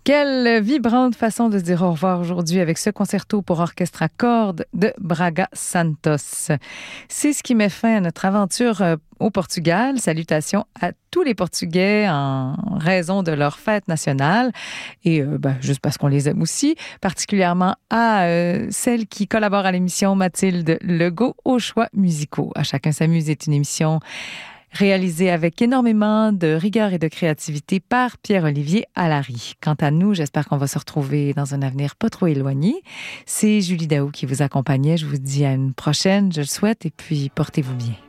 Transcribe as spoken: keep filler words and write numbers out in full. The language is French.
Quelle vibrante façon de se dire au revoir aujourd'hui avec ce concerto pour orchestre à cordes de Braga Santos. C'est ce qui met fin à notre aventure au Portugal. Salutations à tous les Portugais en raison de leur fête nationale et euh, ben, juste parce qu'on les aime aussi, particulièrement à euh, celle qui collabore à l'émission, Mathilde Legault, aux choix musicaux. À chacun s'amuse est une émission réalisé avec énormément de rigueur et de créativité par Pierre-Olivier Allary. Quant à nous, j'espère qu'on va se retrouver dans un avenir pas trop éloigné. C'est Julie Daou qui vous accompagnait. Je vous dis à une prochaine, je le souhaite, et puis portez-vous bien.